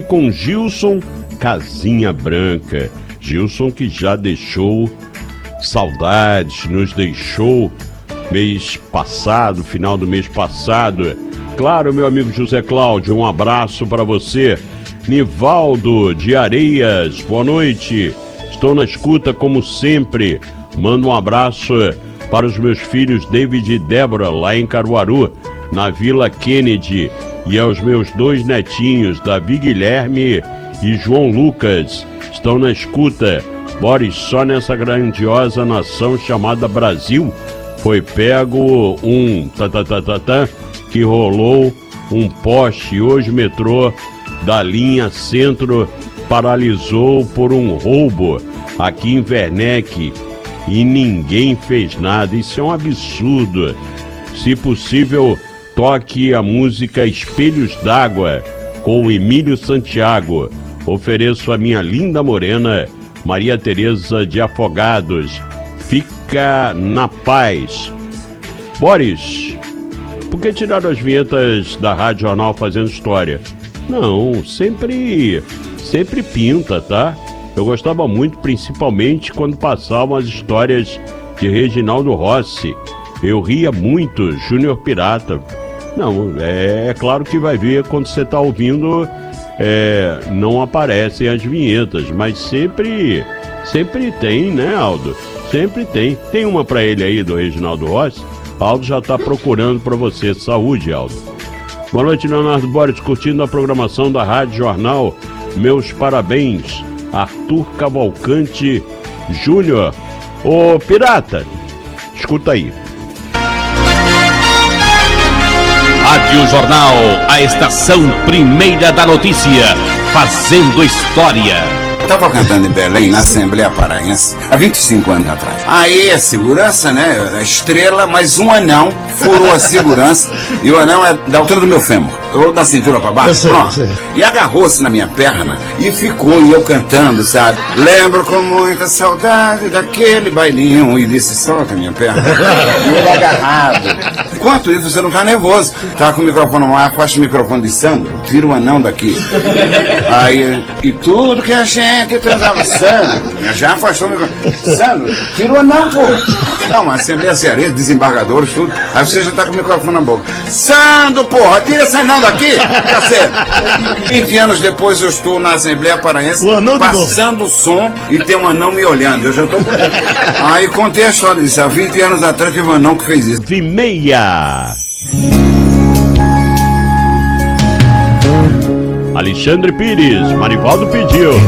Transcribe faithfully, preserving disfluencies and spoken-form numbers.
com Gilson Casinha Branca. Gilson que já deixou saudades, nos deixou mês passado, final do mês passado. Claro, meu amigo José Cláudio, um abraço para você. Nivaldo de Areias, boa noite. Estou na escuta como sempre. Mando um abraço para os meus filhos David e Débora, lá em Caruaru, na Vila Kennedy. E aos meus dois netinhos, Davi Guilherme e João Lucas, estão na escuta. Boris, só nessa grandiosa nação chamada Brasil foi pego um tatatatã que rolou um poste e hoje o metrô da linha Centro paralisou por um roubo aqui em Werneck e ninguém fez nada. Isso é um absurdo. Se possível, toque a música Espelhos d'Água com o Emílio Santiago. Ofereço a minha linda morena Maria Tereza de Afogados. Fica na paz. Boris, por que tiraram as vinhetas da Rádio Jornal Fazendo História? Não, sempre, sempre pinta, tá? Eu gostava muito, principalmente quando passavam as histórias de Reginaldo Rossi. Eu ria muito, Júnior Pirata. Não, é, é claro que vai ver quando você está ouvindo, é, não aparecem as vinhetas, mas sempre, sempre tem, né, Aldo? Sempre tem. Tem uma para ele aí do Reginaldo Rossi. Aldo já está procurando para você. Saúde, Aldo. Boa noite, Leonardo Boris, curtindo a programação da Rádio Jornal. Meus parabéns, Arthur Cavalcante Júnior. Ô, Pirata, escuta aí. Rádio Jornal, a estação primeira da notícia, fazendo história. Eu estava cantando em Belém, na Assembleia Paraense, há vinte e cinco anos atrás. Aí a segurança, né, a estrela, mas um anão furou a segurança, e o anão é da altura do meu fêmur, ou da cintura para baixo, sei, pronto. Sei. E agarrou-se na minha perna e ficou, e eu cantando, sabe? Lembro com muita saudade daquele bailinho, e disse, solta a minha perna. E ele agarrado. Enquanto isso, você não tá nervoso. Tá com o microfone no ar, afasta o microfone de Sandro, tira o anão daqui. Aí, e tudo que a gente transava, Sandro, já afastou o microfone. Sandro, tira o anão, pô. Não, mas Assembleia Cearense, desembargadores, tudo. Aí você já tá com o microfone na boca. Sandro, porra, tira esse anão daqui, tá certo. vinte anos depois eu estou na Assembleia Paraense, passando o som e tem um anão me olhando. Eu já tô... Aí contei a história disso. Há vinte anos atrás teve um anão que fez isso. De meia. Alexandre Pires, Marivaldo pediu.